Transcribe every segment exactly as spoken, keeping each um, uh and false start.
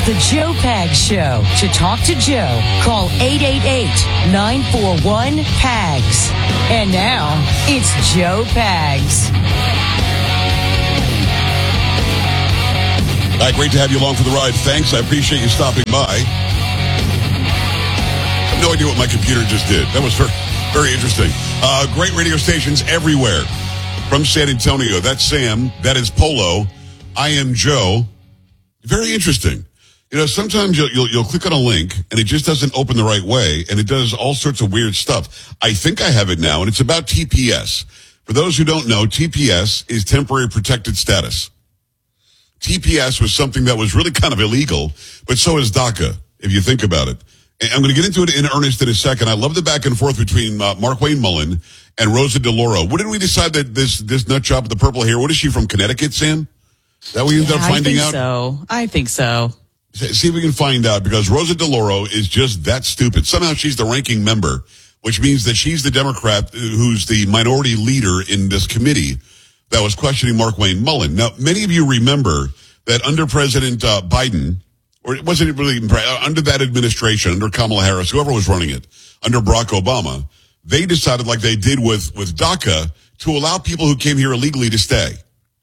The Joe Pags Show. To talk to Joe, call eight eight eight, nine four one, P A G S. And now, it's Joe Pags. All right, great to have you along for the ride. Thanks. I appreciate you stopping by. I have no idea what my computer just did. That was very, very interesting. Uh, great radio stations everywhere. From San Antonio, that's Sam. That is Polo. I am Joe. Very interesting. You know, sometimes you'll, you'll, you'll click on a link and it just doesn't open the right way and it does all sorts of weird stuff. I think I have it now, and it's about T P S. For those who don't know, T P S is temporary protected status. T P S was something that was really kind of illegal, but so is DACA, if you think about it. And I'm going to get into it in earnest in a second. I love the back and forth between uh, Markwayne Mullin and Rosa DeLauro. What did we decide that this, this nut job with the purple hair, what is she, from Connecticut, Sam? Is that what we ended yeah, up finding out? I think out? so. I think so. See if we can find out, because Rosa DeLauro is just that stupid. Somehow she's the ranking member, which means that she's the Democrat who's the minority leader in this committee that was questioning Markwayne Mullin. Now, many of you remember that under President uh, Biden, or it wasn't really under that administration, under Kamala Harris, whoever was running it, under Barack Obama, they decided, like they did with, with DACA, to allow people who came here illegally to stay.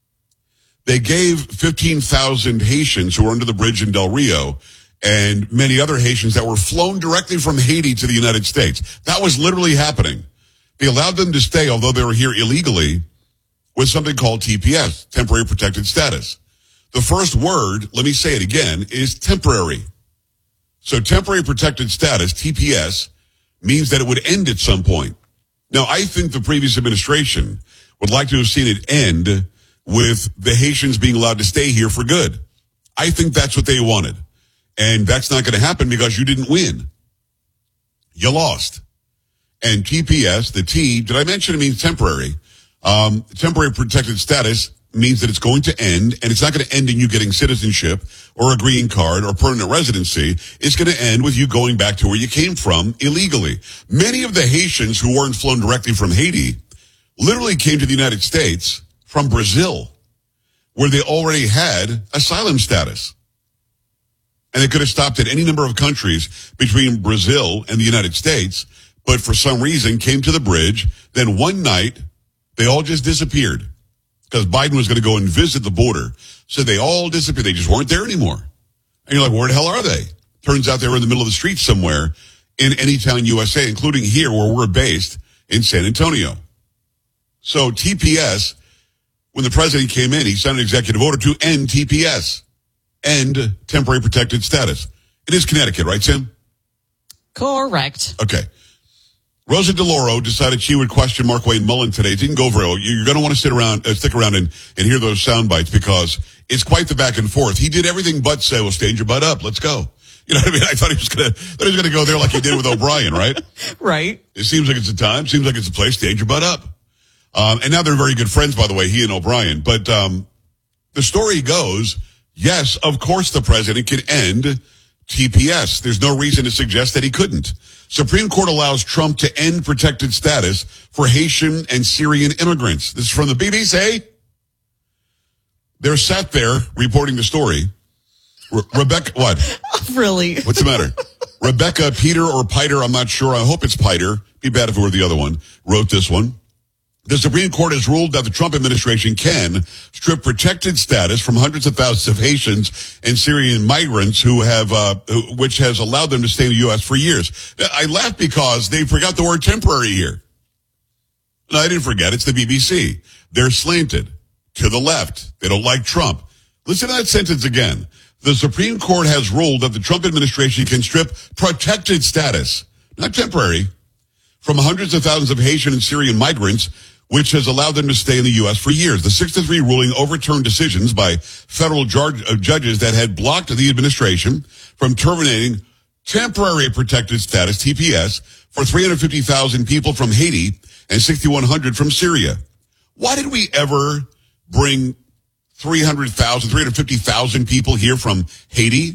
They gave fifteen thousand Haitians who were under the bridge in Del Rio and many other Haitians that were flown directly from Haiti to the United States. That was literally happening. They allowed them to stay, although they were here illegally, with something called T P S, temporary protected status. The first word, let me say it again, is temporary. So temporary protected status, T P S, means that it would end at some point. Now, I think the previous administration would like to have seen it end with the Haitians being allowed to stay here for good. I think that's what they wanted. And that's not going to happen because you didn't win. You lost. And T P S, the T, did I mention it means temporary? Um, temporary protected status means that it's going to end, and it's not going to end in you getting citizenship or a green card or permanent residency. It's going to end with you going back to where you came from illegally. Many of the Haitians who weren't flown directly from Haiti literally came to the United States from Brazil, where they already had asylum status. And they could have stopped at any number of countries between Brazil and the United States, but for some reason came to the bridge. Then one night, they all just disappeared because Biden was going to go and visit the border. So they all disappeared. They just weren't there anymore. And you're like, where the hell are they? Turns out they were in the middle of the street somewhere in Anytown, U S A, including here where we're based in San Antonio. So T P S, when the president came in, he signed an executive order to end T P S, end temporary protected status. It is Connecticut, right, Sam? Correct. Okay. Rosa DeLauro decided she would question Markwayne Mullin today. It didn't go very well. You're going to want to sit around, uh, stick around and, and hear those sound bites because it's quite the back and forth. He did everything but say, well, stand your butt up. Let's go. You know what I mean? I thought he was going to, thought he was going to go there like he did with O'Brien, right? Right. It seems like it's a time. Seems like it's a place. Stand your butt up. Um, and now they're very good friends, by the way, he and O'Brien. But um, the story goes, yes, of course the president can end T P S. There's no reason to suggest that he couldn't. Supreme Court allows Trump to end protected status for Haitian and Syrian immigrants. This is from the B B C. They're sat there reporting the story. Re- Rebecca, what? Really? What's the matter? Rebecca Peter or Piter, I'm not sure. I hope it's Piter. Be bad if it were the other one. Wrote this one. The Supreme Court has ruled that the Trump administration can strip protected status from hundreds of thousands of Haitians and Syrian migrants who have, uh, who, which has allowed them to stay in the U S for years. I laugh because they forgot the word temporary here. No, I didn't forget. It's the B B C. They're slanted to the left. They don't like Trump. Listen to that sentence again. The Supreme Court has ruled that the Trump administration can strip protected status, not temporary, from hundreds of thousands of Haitian and Syrian migrants, which has allowed them to stay in the U S for years. The six to three ruling overturned decisions by federal judge, uh, judges that had blocked the administration from terminating temporary protected status, T P S, for three hundred fifty thousand people from Haiti and six thousand one hundred from Syria. Why did we ever bring three hundred thousand, three hundred fifty thousand people here from Haiti?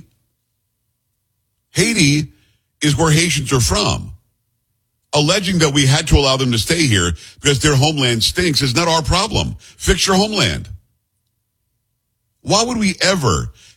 Haiti is where Haitians are from. Alleging that we had to allow them to stay here because their homeland stinks is not our problem. Fix your homeland. Why would we ever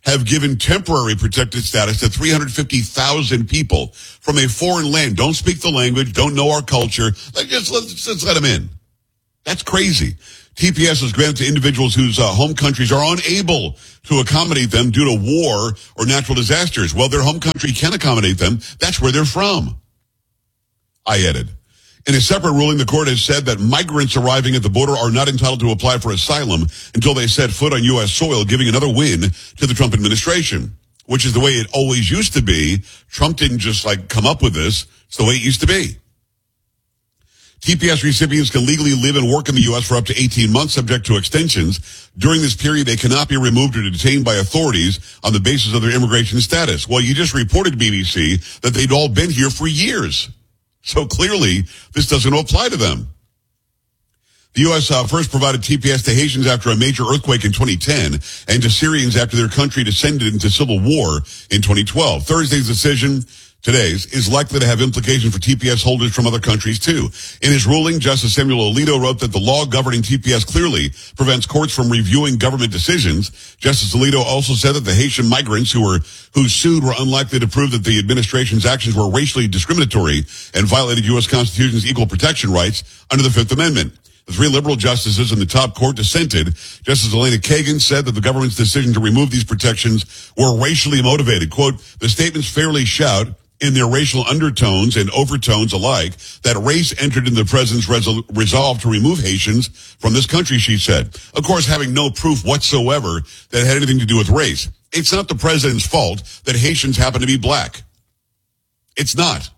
have given temporary protected status to three hundred fifty thousand people from a foreign land. Don't speak the language, don't know our culture. Like, just let's, just let them in. That's crazy. T P S is granted to individuals whose uh, home countries are unable to accommodate them due to war or natural disasters. Well, their home country can accommodate them. That's where they're from. I added. In a separate ruling, the court has said that migrants arriving at the border are not entitled to apply for asylum until they set foot on U S soil, giving another win to the Trump administration, which is the way it always used to be. Trump didn't just like come up with this. It's the way it used to be. T P S recipients can legally live and work in the U S for up to eighteen months, subject to extensions. During this period, they cannot be removed or detained by authorities on the basis of their immigration status. Well, you just reported to B B C that they'd all been here for years. So clearly, this doesn't apply to them. The U S uh, first provided T P S to Haitians after a major earthquake in twenty ten and to Syrians after their country descended into civil war in twenty twelve. Thursday's decision, today's, is likely to have implications for T P S holders from other countries, too. In his ruling, Justice Samuel Alito wrote that the law governing T P S clearly prevents courts from reviewing government decisions. Justice Alito also said that the Haitian migrants who were who sued were unlikely to prove that the administration's actions were racially discriminatory and violated U S Constitution's equal protection rights under the Fifth Amendment. The three liberal justices in the top court dissented. Justice Elena Kagan said that the government's decision to remove these protections were racially motivated. Quote, the statements fairly shout, in their racial undertones and overtones alike, that race entered into the president's resol- resolve to remove Haitians from this country, she said. Of course, having no proof whatsoever that it had anything to do with race. It's not the president's fault that Haitians happen to be black. It's not.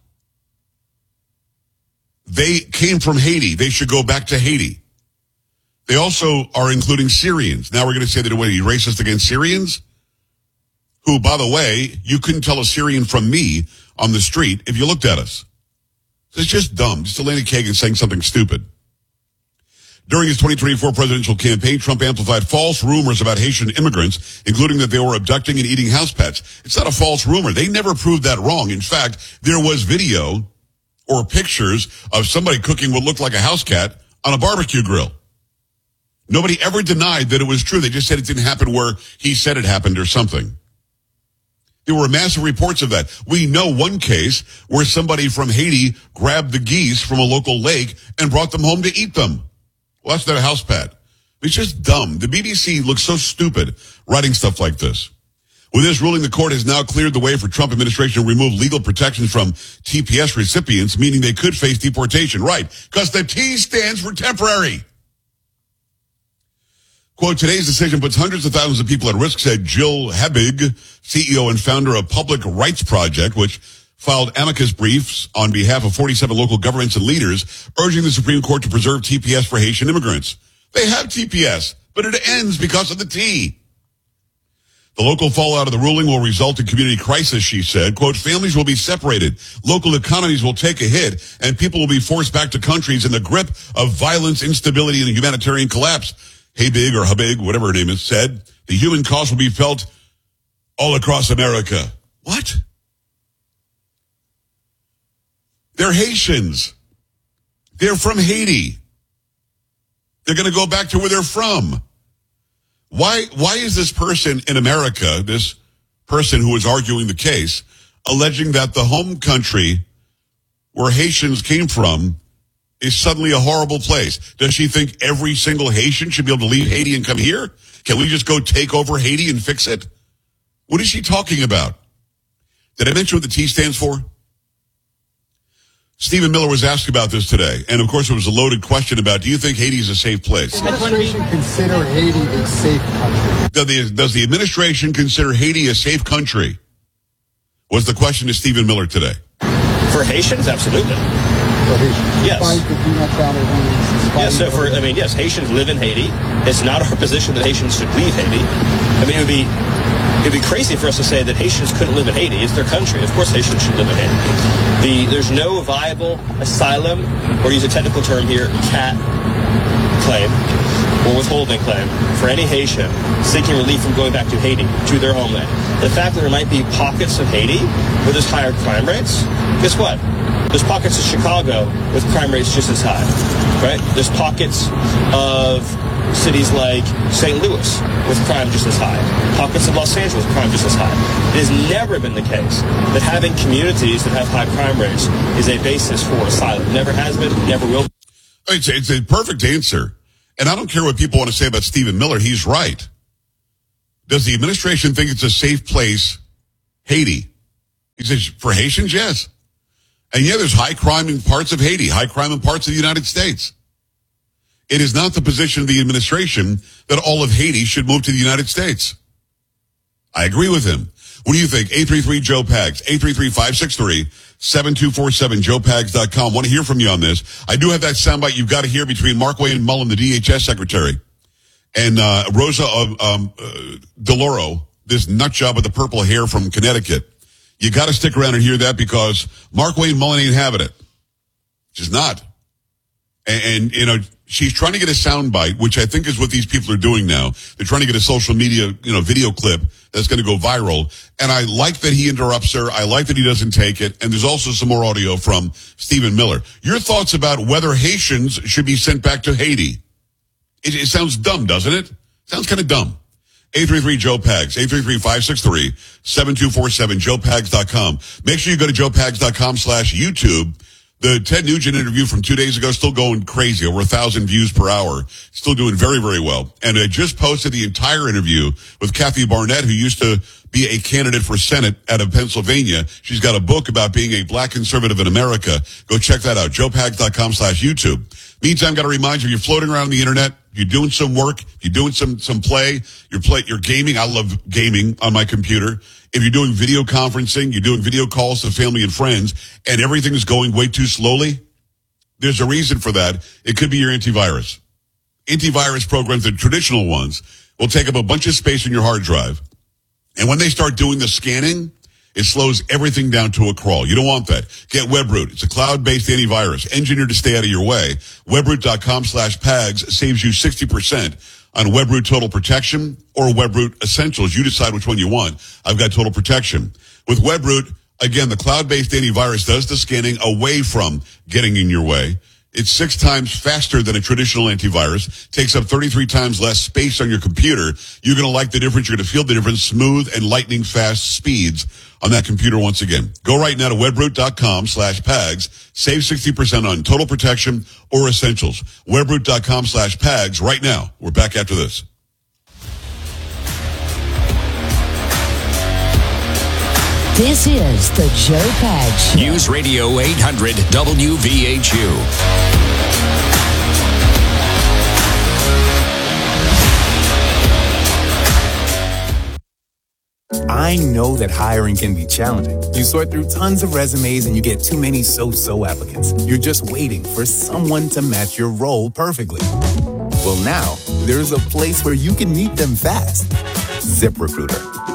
They came from Haiti. They should go back to Haiti. They also are including Syrians. Now we're going to say that we're racist against Syrians? Who, by the way, you couldn't tell a Syrian from me on the street if you looked at us. It's just dumb. Just Elena Kagan saying something stupid. During his twenty twenty-four presidential campaign, Trump amplified false rumors about Haitian immigrants, including that they were abducting and eating house pets. It's not a false rumor. They never proved that wrong. In fact, there was video or pictures of somebody cooking what looked like a house cat on a barbecue grill. Nobody ever denied that it was true. They just said it didn't happen where he said it happened or something. There were massive reports of that. We know one case where somebody from Haiti grabbed the geese from a local lake and brought them home to eat them. Well, that's not a house pet. It's just dumb. The B B C looks so stupid writing stuff like this. With this ruling, the court has now cleared the way for Trump administration to remove legal protections from T P S recipients, meaning they could face deportation. Right, because the T stands for temporary. Quote, today's decision puts hundreds of thousands of people at risk, said Jill Hebig, C E O and founder of Public Rights Project, which filed amicus briefs on behalf of forty-seven local governments and leaders, urging the Supreme Court to preserve T P S for Haitian immigrants. They have T P S, but it ends because of the T. The local fallout of the ruling will result in community crisis, she said. Quote, families will be separated, local economies will take a hit, and people will be forced back to countries in the grip of violence, instability, and humanitarian collapse. Hebig or Habig, whatever her name is, said the human cost will be felt all across America. What? They're Haitians. They're from Haiti. They're going to go back to where they're from. Why, why is this person in America, this person who is arguing the case, alleging that the home country where Haitians came from is suddenly a horrible place? Does she think every single Haitian should be able to leave Haiti and come here? Can we just go take over Haiti and fix it? What is she talking about? Did I mention what the T stands for? Stephen Miller was asked about this today, and of course it was a loaded question about, do you think Haiti is a safe place? Does the administration consider Haiti a safe country? Does the, does the administration consider Haiti a safe country? Was the question to Stephen Miller today. For Haitians, absolutely. For Haitians? Yes. Despite the do not travel rules, despite Yes, so for, I mean, yes, Haitians live in Haiti. It's not our position that Haitians should leave Haiti. I mean, it would be, it would be crazy for us to say that Haitians couldn't live in Haiti. It's their country. Of course Haitians should live in Haiti. The, there's no viable asylum, or use a technical term here, C A T claim, or withholding claim, for any Haitian seeking relief from going back to Haiti, to their homeland. The fact that there might be pockets of Haiti where there's higher crime rates, guess what? There's pockets of Chicago with crime rates just as high, right? There's pockets of cities like Saint Louis with crime just as high, pockets of Los Angeles with crime just as high. It has never been the case that having communities that have high crime rates is a basis for asylum. Never has been, never will be. It's, it's a perfect answer. And I don't care what people want to say about Stephen Miller. He's right. Does the administration think it's a safe place, Haiti? He says, for Haitians, yes. And yeah, there's high crime in parts of Haiti, high crime in parts of the United States. It is not the position of the administration that all of Haiti should move to the United States. I agree with him. What do you think? eight three three Joe Pags, eight three three, five six three, seven two four seven, joe pags dot com. Want to hear from you on this. I do have that soundbite you've got to hear between Mark Wayne Mullen, the D H S secretary, and uh, Rosa um, um, uh, DeLauro, this nut job with the purple hair from Connecticut. You got to stick around and hear that because Mark Wayne Mullen ain't having it. She's not. And, and, you know, she's trying to get a soundbite, which I think is what these people are doing now. They're trying to get a social media, you know, video clip that's going to go viral. And I like that he interrupts her. I like that he doesn't take it. And there's also some more audio from Stephen Miller. Your thoughts about whether Haitians should be sent back to Haiti? It, it sounds dumb, doesn't it? Sounds kind of dumb. eight three three Joe Pags, eight three three, five six three, seven two four seven, joe pags dot com. Make sure you go to joe pags dot com slash YouTube. The Ted Nugent interview from two days ago still going crazy, over a thousand views per hour. Still doing very, very well. And I just posted the entire interview with Kathy Barnett, who used to be a candidate for Senate out of Pennsylvania. She's got a book about being a black conservative in America. Go check that out, joe pags dot com slash YouTube. Meantime, got to remind you, you're floating around the internet, you're doing some work, you're doing some, some play, you're play, you're gaming. I love gaming on my computer. If you're doing video conferencing, you're doing video calls to family and friends, and everything is going way too slowly, there's a reason for that. It could be your antivirus. Antivirus programs, the traditional ones, will take up a bunch of space in your hard drive. And when they start doing the scanning, it slows everything down to a crawl. You don't want that. Get WebRoot. It's a cloud-based antivirus engineered to stay out of your way. WebRoot.com slash PAGS saves you sixty percent on WebRoot Total Protection or WebRoot Essentials. You decide which one you want. I've got Total Protection. With WebRoot, again, the cloud-based antivirus does the scanning away from getting in your way. It's six times faster than a traditional antivirus, takes up thirty-three times less space on your computer. You're going to like the difference. You're going to feel the difference. Smooth and lightning fast speeds on that computer once again. Go right now to webroot.com slash PAGS. Save sixty percent on Total Protection or Essentials. Webroot.com slash PAGS right now. We're back after this. This is the Joe Pags Show. News Radio eight hundred W V H U. I know that hiring can be challenging. You sort through tons of resumes and you get too many so-so applicants. You're just waiting for someone to match your role perfectly. Well, now there's a place where you can meet them fast. ZipRecruiter.